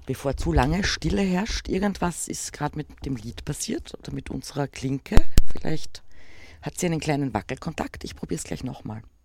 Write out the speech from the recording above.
Bevor zu lange Stille herrscht, irgendwas ist gerade mit dem Lied passiert oder mit unserer Klinke. Vielleicht hat sie einen kleinen Wackelkontakt. Ich probiere es gleich nochmal.